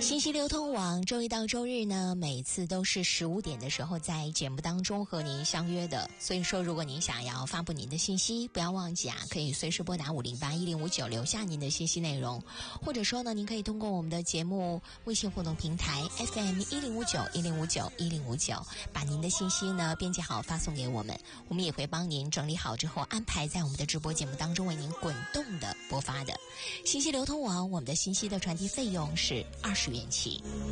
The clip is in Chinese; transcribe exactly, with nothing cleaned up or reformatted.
信息流通网周一到周日呢，每次都是十五点的时候在节目当中和您相约的。所以说，如果您想要发布您的信息，不要忘记啊，可以随时拨打五零八一零五九留下您的信息内容，或者说呢，您可以通过我们的节目微信互动平台 F M 一零五九一零五九一零五九，把您的信息呢编辑好发送给我们，我们也会帮您整理好之后安排在我们的直播节目当中为您滚动的播发的。信息流通网，我们的信息的传递费用是二十元起。